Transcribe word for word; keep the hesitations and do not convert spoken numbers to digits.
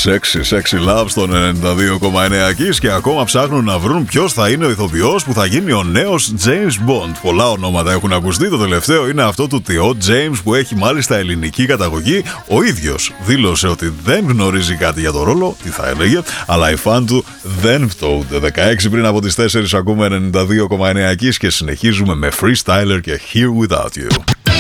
Sexy, sexy love στον ενενήντα δύο κόμμα εννέα Kiss και ακόμα ψάχνουν να βρουν ποιος θα είναι ο ηθοποιός που θα γίνει ο νέος James Bond. Πολλά ονόματα έχουν ακουστεί. Το τελευταίο είναι αυτό του Τιό James που έχει μάλιστα ελληνική καταγωγή. Ο ίδιος δήλωσε ότι δεν γνωρίζει κάτι για το ρόλο, τι θα έλεγε, αλλά οι φαν του δεν φτώονται. δεκαέξι πριν από τις τέσσερις ακούμε ενενήντα δύο κόμμα εννέα Kiss και συνεχίζουμε με Freestyler και Here Without You.